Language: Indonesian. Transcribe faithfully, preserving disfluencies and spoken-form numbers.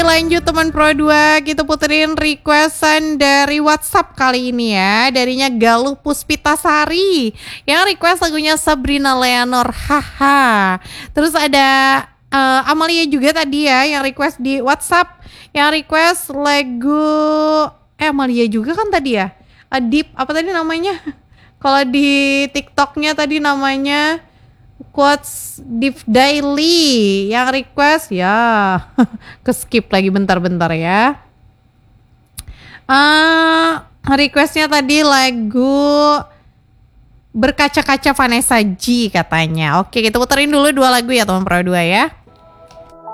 lanjut teman Pro dua, kita puterin requestan dari WhatsApp kali ini ya. Darinya Galuh Puspitasari yang request lagunya Sabrina Leonor, haha. Terus ada uh, Amalia juga tadi ya yang request di WhatsApp, yang request lagu eh Amalia juga kan tadi ya. Adip apa tadi namanya? Kalau di TikToknya tadi namanya Quotes Deep Daily yang request ya. Ke skip lagi bentar-bentar ya. Uh, requestnya tadi lagu Berkaca-kaca Vanessa G katanya. Oke, kita puterin dulu dua lagu ya teman Pro dua ya.